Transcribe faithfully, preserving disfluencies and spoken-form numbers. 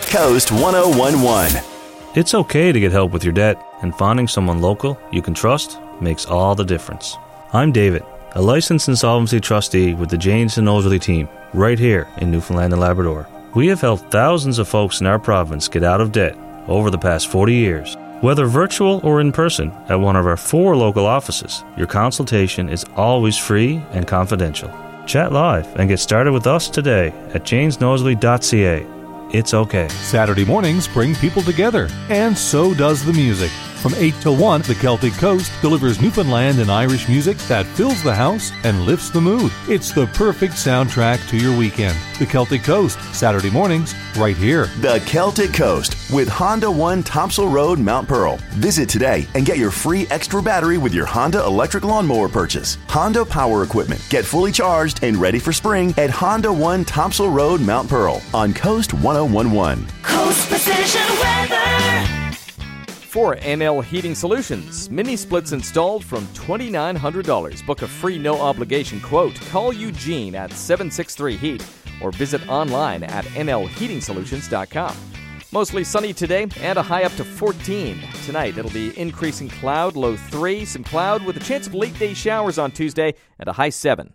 Coast one oh one one. It's okay to get help with your debt, and finding someone local you can trust makes all the difference. I'm David, a licensed insolvency trustee with the Janes and Nosworthy team, right here in Newfoundland and Labrador. We have helped thousands of folks in our province get out of debt over the past forty years. Whether virtual or in person at one of our four local offices, your consultation is always free and confidential. Chat live and get started with us today at janes nosworthy dot c a. It's okay. Saturday mornings bring people together, and so does the music. From eight till one, the Celtic Coast delivers Newfoundland and Irish music that fills the house and lifts the mood. It's the perfect soundtrack to your weekend. The Celtic Coast, Saturday mornings, right here. The Celtic Coast with Honda One Topsail Road, Mount Pearl. Visit today and get your free extra battery with your Honda electric lawnmower purchase. Honda Power Equipment. Get fully charged and ready for spring at Honda One Topsail Road, Mount Pearl on Coast one oh one one. Coast Precision Weather. For N L Heating Solutions, mini splits installed from twenty-nine hundred dollars. Book a free no-obligation quote. Call Eugene at seven six three heat or visit online at n l heating solutions dot com. Mostly sunny today and a high up to fourteen. Tonight it'll be increasing cloud, low three, some cloud with a chance of late day showers on Tuesday and a high seven.